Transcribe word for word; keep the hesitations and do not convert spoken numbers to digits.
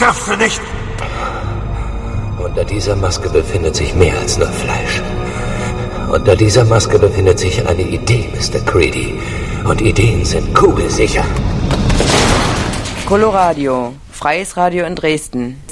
darfst du nicht! Unter dieser Maske befindet sich mehr als nur Fleisch. Unter dieser Maske befindet sich eine Idee, Mister Creedy. Und Ideen sind kugelsicher. Coloradio, freies Radio in Dresden.